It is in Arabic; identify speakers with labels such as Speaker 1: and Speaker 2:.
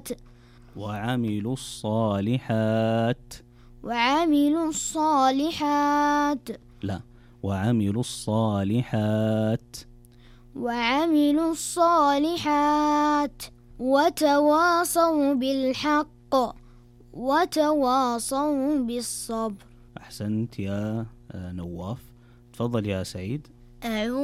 Speaker 1: وعملوا الصالحات.
Speaker 2: وعملوا الصالحات.
Speaker 1: لا، وعملوا الصالحات.
Speaker 2: وعملوا الصالحات وتواصوا بالحق وتواصوا بالصبر.
Speaker 1: أحسنت يا نواف. تفضل يا سعيد.
Speaker 2: أعوذ